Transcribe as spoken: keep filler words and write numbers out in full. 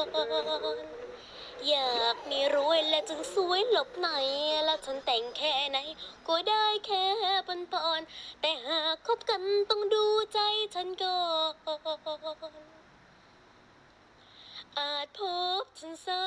นอยากมีรวยและจึงสวยหลบไหนและฉันแต่งแค่ไหนก็ได้แค่ปนปอนแต่หากคบกันต้องดูใจฉันก่อนอาจพบฉันสา